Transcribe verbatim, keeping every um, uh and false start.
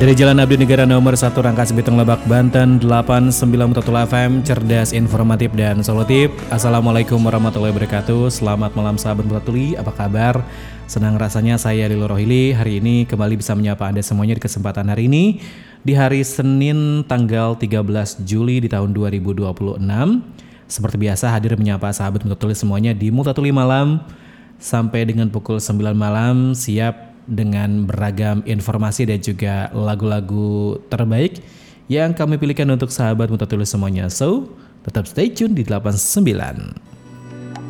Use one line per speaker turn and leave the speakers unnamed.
Dari Jalan Abdi Negara nomor satu Rangkas Bitung Lebak, Banten, delapan puluh sembilan F M, cerdas, informatif, dan solutif. Assalamualaikum warahmatullahi wabarakatuh. Selamat malam sahabat Mutatuli, apa kabar? Senang rasanya saya Lilo Rohili hari ini kembali bisa menyapa Anda semuanya di kesempatan hari ini, di hari Senin tanggal tiga belas Juli di tahun dua ribu dua puluh enam. Seperti biasa hadir menyapa sahabat Mutatuli semuanya di Mutatuli Malam sampai dengan pukul sembilan malam, siap dengan beragam informasi dan juga lagu-lagu terbaik yang kami pilihkan untuk sahabat Mutatuli semuanya. So, tetap stay tune di delapan puluh sembilan.